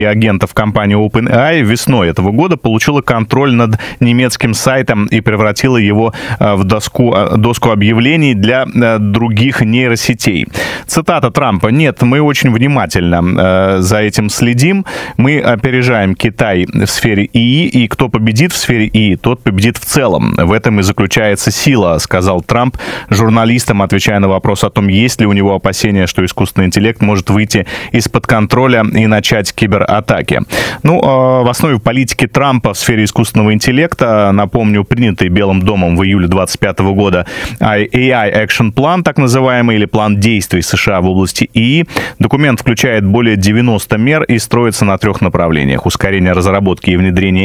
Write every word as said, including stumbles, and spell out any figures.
и агентов компании OpenAI весной этого года получила контроль над немецким сайтом и превратила его в доску, доску объявлений для других нейросетей. Цитата Трампа: «Нет, мы очень внимательно за этим следим. Мы опережаем Китай в сфере ИИ, и кто победит в сфере ИИ, тот победит в целом. В этом и заключается сила», — сказал Трамп журналистам, отвечая на вопрос о том, есть ли у него опасения, что искусственный интеллект может выйти из-под контроля и начать кибератаки. Ну, в основе политики Трампа в сфере искусственного интеллекта, напомню, принятый Белым домом в июле двадцать пятого года эй ай Action Plan, так называемый, или план действий США в области ИИ. Документ включает более девяноста мер и строится на трех направлениях: ускорение разработки и внедрения